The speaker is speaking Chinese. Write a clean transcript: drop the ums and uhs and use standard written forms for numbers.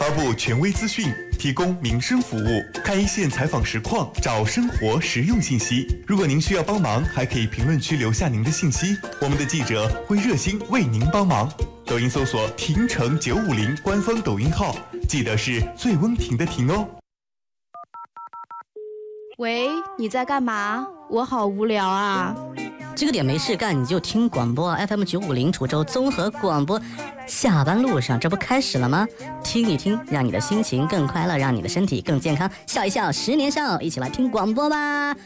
发布权威资讯，提供民生服务，看一线采访实况，找生活实用信息。如果您需要帮忙，还可以评论区留下您的信息，我们的记者会热心为您帮忙。抖音搜索婷城950官方抖音号，记得是最温婷的婷哦。 喂，你在干嘛？我好无聊啊。 这个点没事干，你就听广播 FM 950滁州综合广播。下班路上，这不开始了吗？听一听，让你的心情更快乐，让你的身体更健康。笑一笑，10年少，一起来听广播吧。